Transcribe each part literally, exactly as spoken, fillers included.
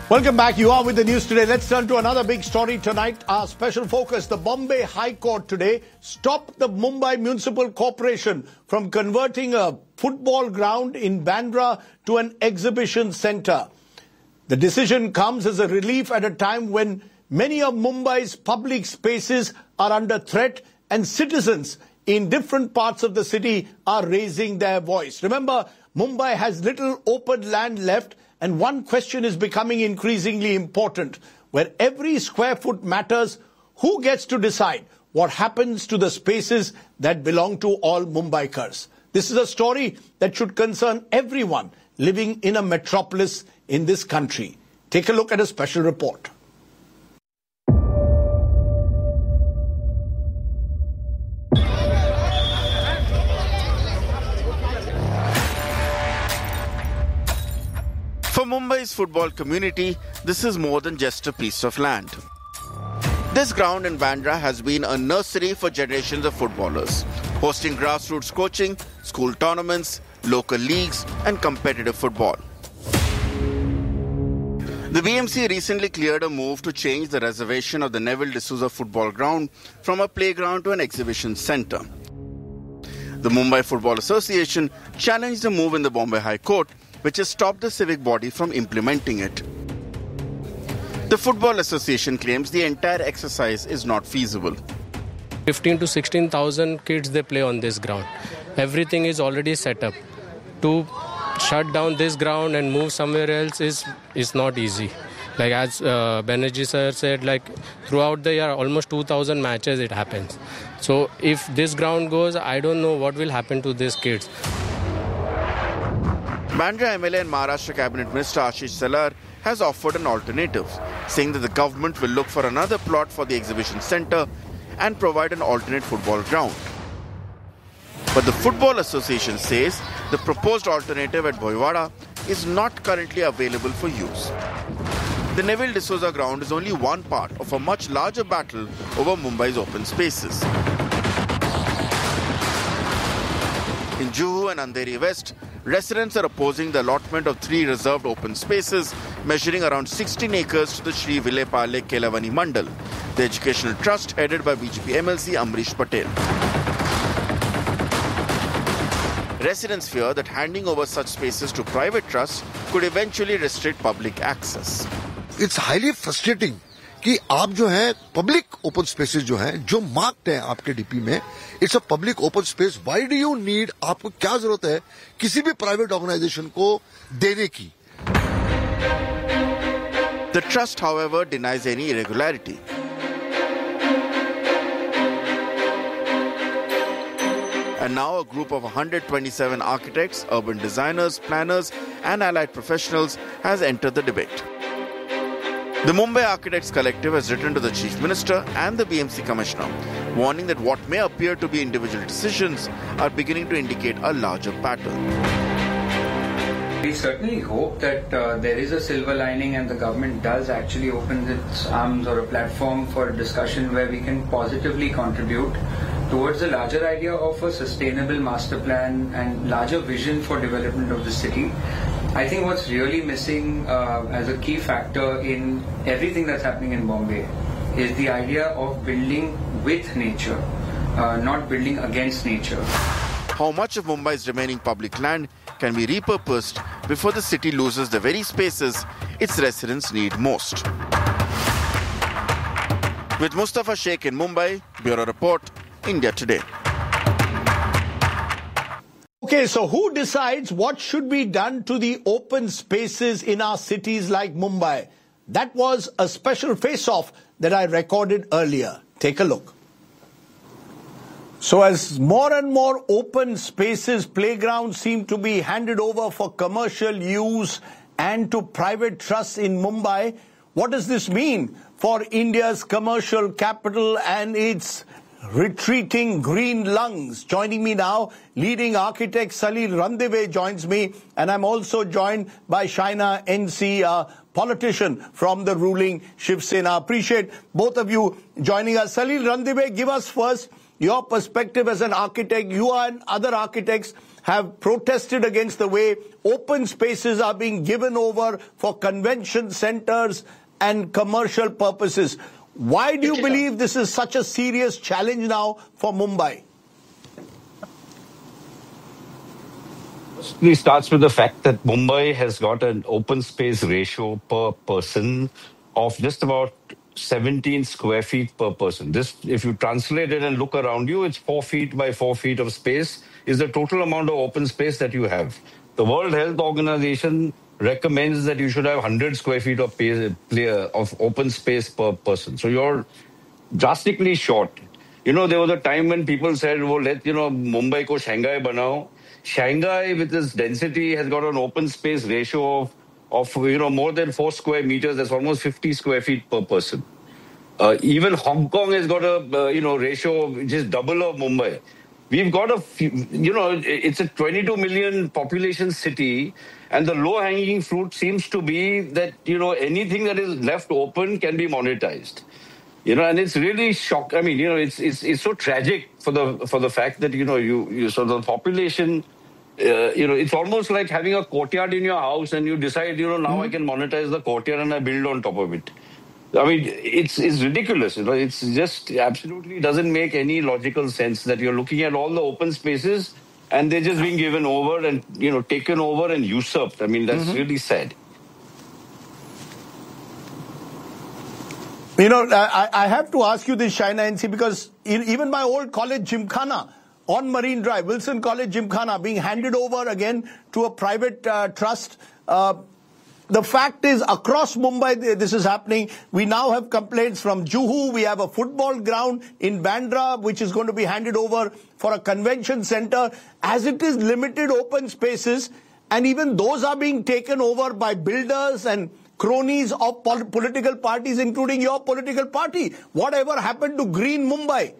Welcome back. You are with the news today. Let's turn to another big story tonight. Our special focus, the Bombay High Court today stopped the Mumbai Municipal Corporation from converting a football ground in Bandra to an exhibition centre. The decision comes as a relief at a time when many of Mumbai's public spaces are under threat and citizens in different parts of the city are raising their voice. Remember, Mumbai has little open land left, and one question is becoming increasingly important. Where every square foot matters, who gets to decide what happens to the spaces that belong to all Mumbaikars? This is a story that should concern everyone living in a metropolis in this country. Take a look at a special report. For Mumbai's football community, this is more than just a piece of land. This ground in Bandra has been a nursery for generations of footballers, hosting grassroots coaching, school tournaments, local leagues, and competitive football. The B M C recently cleared a move to change the reservation of the Neville D'Souza football ground from a playground to an exhibition centre. The Mumbai Football Association challenged the move in the Bombay High Court, which has stopped the civic body from implementing it. The Football Association claims the entire exercise is not feasible. fifteen to sixteen thousand kids, they play on this ground. Everything is already set up. To shut down this ground and move somewhere else is, is not easy. Like as uh, Banerjee sir said, like throughout the year, almost two thousand matches it happens. So if this ground goes, I don't know what will happen to these kids. Bandra M L A and Maharashtra Cabinet Minister Ashish Salar has offered an alternative, saying that the government will look for another plot for the exhibition centre and provide an alternate football ground. But the Football Association says the proposed alternative at Boiwada is not currently available for use. The Neville D'Souza ground is only one part of a much larger battle over Mumbai's open spaces. In Juhu and Andheri West, residents are opposing the allotment of three reserved open spaces measuring around sixteen acres to the Shri Vilepale Kelavani Mandal, the educational trust headed by B J P M L C Amrish Patel. Residents fear that handing over such spaces to private trusts could eventually restrict public access. It's highly frustrating कि आप जो है public open spaces जो हैं जो marked हैं आपके DP में, it's a public open space. Why do you need, आपको क्या जरूरत है किसी भी प्राइवेट ऑर्गेनाइजेशन को देने की? The trust, however, denies any irregularity. And now a group of one hundred twenty-seven architects, urban designers, planners, and allied professionals has entered the debate. The Mumbai Architects Collective has written to the Chief Minister and the B M C Commissioner, warning that what may appear to be individual decisions are beginning to indicate a larger pattern. We certainly hope that uh, there is a silver lining and the government does actually open its arms or a platform for discussion where we can positively contribute towards the larger idea of a sustainable master plan and larger vision for development of the city. I think what's really missing uh, as a key factor in everything that's happening in Bombay is the idea of building with nature, uh, not building against nature. How much of Mumbai's remaining public land can be repurposed before the city loses the very spaces its residents need most? With Mustafa Sheikh in Mumbai, Bureau Report, India Today. Okay, so who decides what should be done to the open spaces in our cities like Mumbai? That was a special face-off that I recorded earlier. Take a look. So as more and more open spaces, playgrounds seem to be handed over for commercial use and to private trusts in Mumbai, what does this mean for India's commercial capital and its retreating green lungs? Joining me now, leading architect Salil Randive joins me, and I'm also joined by Shaina N C, a politician from the ruling Shiv Sena. Appreciate both of you joining us. Salil Randive, give us first your perspective as an architect. You and other architects have protested against the way open spaces are being given over for convention centers and commercial purposes. Why do you believe this is such a serious challenge now for Mumbai? It starts with the fact that Mumbai has got an open space ratio per person of just about seventeen square feet per person. This, if you translate it and look around you, it's four feet by four feet of space is the total amount of open space that you have. The World Health Organization recommends that you should have one hundred square feet of, of open space per person. So you're drastically short. You know, there was a time when people said, well, let, you know, Mumbai ko Shanghai banao. Shanghai, with its density, has got an open space ratio of, of you know, more than four square meters. That's almost fifty square feet per person. Uh, even Hong Kong has got a, uh, you know, ratio which is double of Mumbai. We've got a, you know, it's a twenty-two million population city, and the low-hanging fruit seems to be that, you know, anything that is left open can be monetized. You know, and it's really shock. I mean, you know, it's it's it's so tragic for the for the fact that, you know, you, you so the population, uh, you know, it's almost like having a courtyard in your house and you decide, you know, now mm-hmm. I can monetize the courtyard and I build on top of it. I mean, it's it's ridiculous. You know, it's just absolutely doesn't make any logical sense that you're looking at all the open spaces and they're just being given over and, you know, taken over and usurped. I mean, that's mm-hmm. really sad. You know, I, I have to ask you this, Shaina N C, because even my old college Gymkhana on Marine Drive, Wilson College Gymkhana, being handed over again to a private uh, trust. Uh, the fact is, across Mumbai, this is happening. We now have complaints from Juhu. We have a football ground in Bandra, which is going to be handed over for a convention center. As it is limited open spaces, and even those are being taken over by builders and cronies of pol- political parties, including your political party. Whatever happened to Green Mumbai?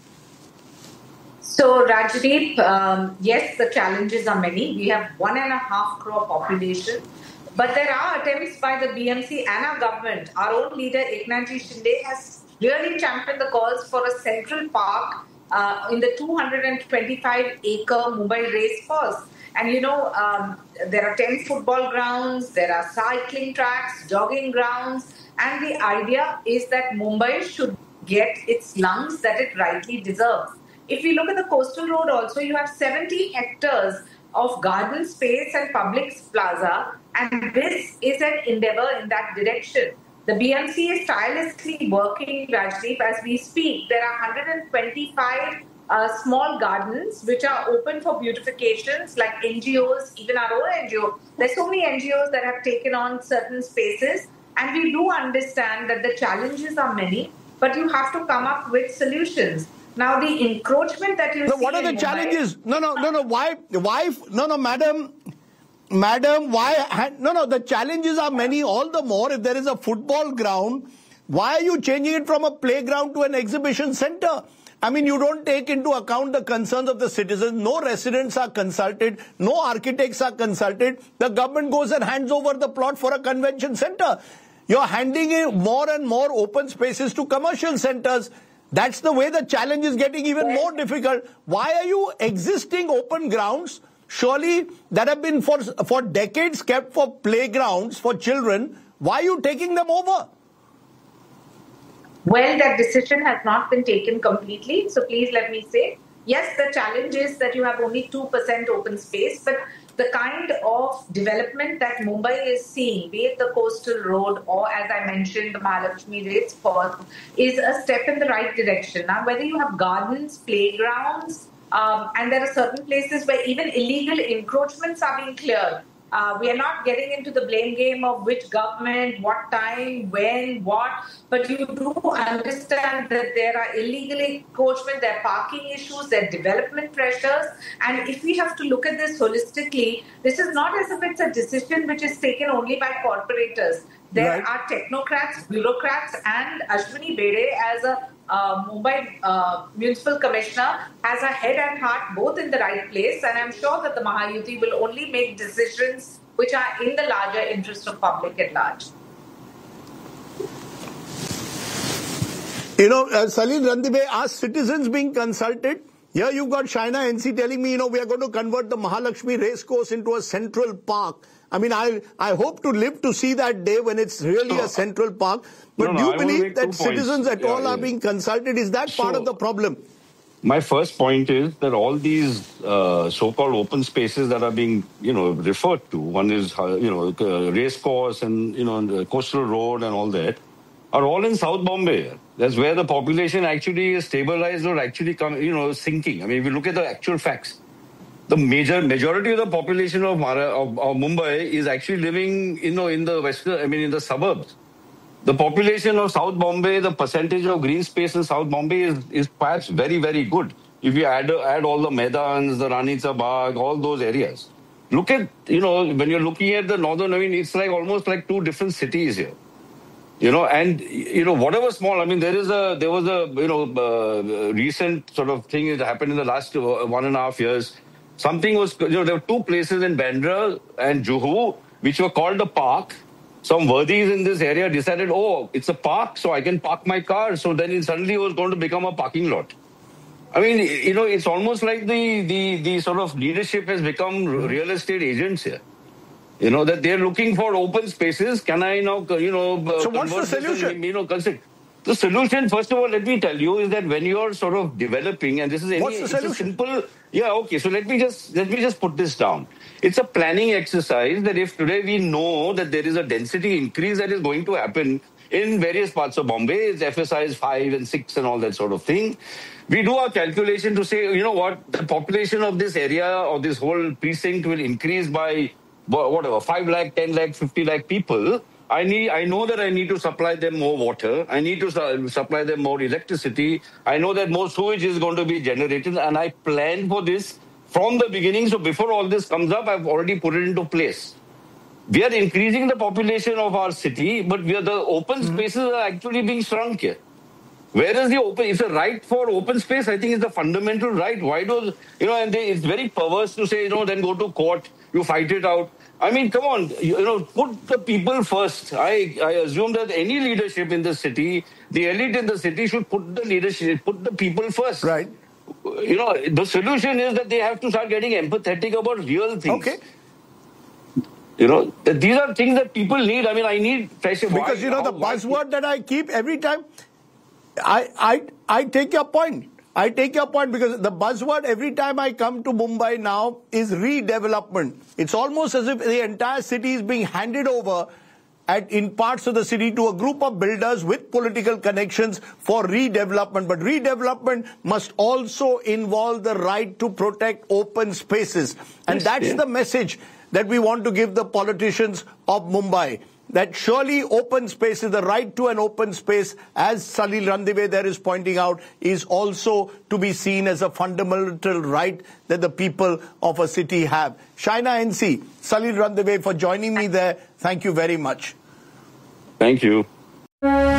So, Rajdeep, um, yes, the challenges are many. We have one and a half crore population. But there are attempts by the B M C and our government. Our own leader, Eknathji Shinde, has really championed the cause for a central park uh, in the two hundred twenty-five acre Mumbai race course. And, you know, um, there are ten football grounds, there are cycling tracks, jogging grounds. And the idea is that Mumbai should get its lungs that it rightly deserves. If we look at the coastal road also, you have seventy hectares of garden space and public plaza. And this is an endeavor in that direction. The B M C is tirelessly working, Rajdeep, as we speak. There are one hundred twenty-five Uh, small gardens which are open for beautifications, like N G Os, even our own N G O. There's so many N G Os that have taken on certain spaces, and we do understand that the challenges are many, but you have to come up with solutions. Now, the encroachment that you no, see. What are the Mumbai, challenges? No, no, no, no. Why? Why? No, no, madam. Madam, why? No, no. The challenges are many. All the more if there is a football ground. Why are you changing it from a playground to an exhibition center? I mean, you don't take into account the concerns of the citizens. No residents are consulted. No architects are consulted. The government goes and hands over the plot for a convention center. You're handing in more and more open spaces to commercial centers. That's the way the challenge is getting even more difficult. Why are you existing open grounds, surely that have been for, for decades kept for playgrounds for children, why are you taking them over? Well, that decision has not been taken completely. So please let me say, yes, the challenge is that you have only two percent open space, but the kind of development that Mumbai is seeing, be it the coastal road or, as I mentioned, the Mahalakshmi race course, is a step in the right direction. Now, whether you have gardens, playgrounds, um, and there are certain places where even illegal encroachments are being cleared. Uh, we are not getting into the blame game of which government, what time, when, what, but you do understand that there are illegal encroachment, there are parking issues, there are development pressures, and if we have to look at this holistically, this is not as if it's a decision which is taken only by corporators. There right. are technocrats, bureaucrats, and Ashwini Bede as a uh, Mumbai uh, Municipal Commissioner has a head and heart both in the right place, and I'm sure that the Mahayuti will only make decisions which are in the larger interest of public at large. You know, uh, Salil Randive, are citizens being consulted? Here you've got Shaina N C telling me, you know, we are going to convert the Mahalakshmi racecourse into a central park. I mean, I I hope to live to see that day when it's really no, a central park. But no, no, do you I believe that citizens at yeah, all yeah. are being consulted? Is that So, part of the problem? My first point is that all these uh, so-called open spaces that are being, you know, referred to, one is, uh, you know, uh, racecourse and, you know, the coastal road and all that, are all in South Bombay. That's where the population actually is stabilized or actually, come, you know, sinking. I mean, if you look at the actual facts, the major majority of the population of, Mara, of, of Mumbai is actually living, you know, in the western, I mean, in the suburbs. The population of South Bombay, the percentage of green space in South Bombay is, is perhaps very, very good. If you add add all the Maidans, the Ranitsa Bagh, all those areas. Look at, you know, when you're looking at the northern, I mean, it's like almost like two different cities here. You know, and, you know, whatever small, I mean, there is a, there was a, you know, uh, recent sort of thing that happened in the last one and a half years. Something was, you know, there were two places in Bandra and Juhu, which were called the park. Some worthies in this area decided, oh, it's a park, so I can park my car. So then it suddenly was going to become a parking lot. I mean, you know, it's almost like the, the, the sort of leadership has become real estate agents here. You know, that they're looking for open spaces. Can I now, you know... Uh, so what's the solution? And, you know, consider. The solution, first of all, let me tell you, is that when you're sort of developing, and this is any, what's the it's solution? a simple... Yeah, okay, so let me just let me just put this down. It's a planning exercise that if today we know that there is a density increase that is going to happen in various parts of Bombay, it's F S I is five and six and all that sort of thing. We do our calculation to say, you know what, the population of this area or this whole precinct will increase by whatever, five lakh, ten lakh, fifty lakh people. I need, I know that I need to supply them more water. I need to su- supply them more electricity. I know that more sewage is going to be generated, and I plan for this from the beginning. So before all this comes up, I've already put it into place. We are increasing the population of our city, but we are, the open spaces are actually being shrunk here. Where is the open? It's a right for open space. I think it's the fundamental right. Why do, you know, and they, it's very perverse to say, you know, then go to court, you fight it out. I mean, come on, you, you know, put the people first. I, I assume that any leadership in the city, the elite in the city should put the leadership, put the people first. Right. You know, the solution is that they have to start getting empathetic about real things. Okay. You know, these are things that people need. I mean, I need fresh... Because, why, you know, the buzzword that I keep every time, I, I, I take your point. I take your point because the buzzword every time I come to Mumbai now is redevelopment. It's almost as if the entire city is being handed over at, in parts of the city to a group of builders with political connections for redevelopment. But redevelopment must also involve the right to protect open spaces. And yes, that's yeah. the message that we want to give the politicians of Mumbai. That surely open space is the right to an open space, as Salil Randive there is pointing out, is also to be seen as a fundamental right that the people of a city have. Shaina N C, Salil Randive for joining me there. Thank you very much. Thank you.